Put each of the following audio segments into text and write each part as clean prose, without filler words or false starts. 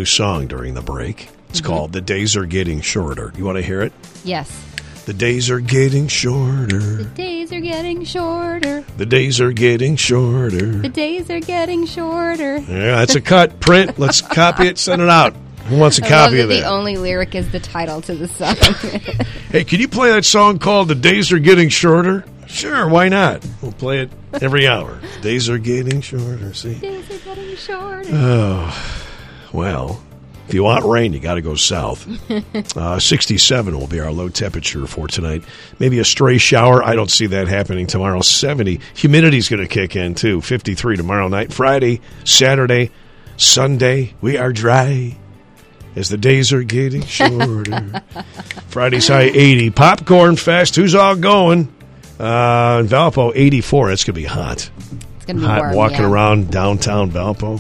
new song during the break. It's called The Days Are Getting Shorter. You want to hear it? Yes. The days are getting shorter. The days are getting shorter. The days are getting shorter. The days are getting shorter. Yeah, that's a cut. Print. Let's copy it. Send it out. Who wants a I copy love of that that? the only lyric is the title to the song. Hey, can you play that song called The Days Are Getting Shorter? Sure, why not? We'll play it every hour. Days are getting shorter, see? Days are getting shorter. Oh, well, if you want rain, you got to go south. 67 will be our low temperature for tonight. Maybe a stray shower. I don't see that happening tomorrow. 70. Humidity's going to kick in, too. 53 tomorrow night. Friday, Saturday, Sunday, we are dry as the days are getting shorter. Friday's high 80. Popcorn Fest. Who's all going? In Valpo, 84. That's going to be hot. It's going to be Hot warm, walking yeah. around downtown Valpo.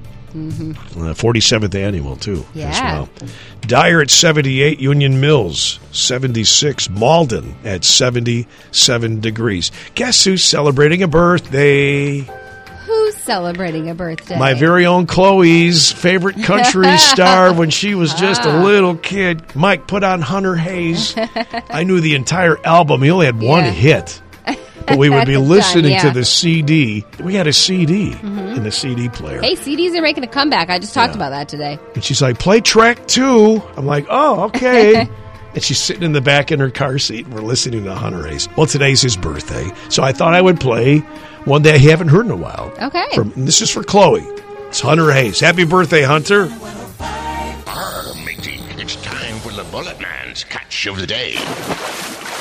47th annual, too. Yeah. As well. Dyer at 78. Union Mills, 76. Malden at 77 degrees. Guess who's celebrating a birthday? Who's celebrating a birthday? My very own Chloe's favorite country star when she was just a little kid. Mike, put on Hunter Hayes. I knew the entire album. He only had one hit. But we would be listening to the CD. We had a CD in the CD player. Hey, CDs are making a comeback. I just talked about that today. And she's like, play track 2. I'm like, oh, okay. And she's sitting in the back in her car seat, and we're listening to Hunter Hayes. Well, today's his birthday, so I thought I would play one that I haven't heard in a while. Okay. And this is for Chloe. It's Hunter Hayes. Happy birthday, Hunter. Arr, matey, it's time for the Bullet Man's catch of the day.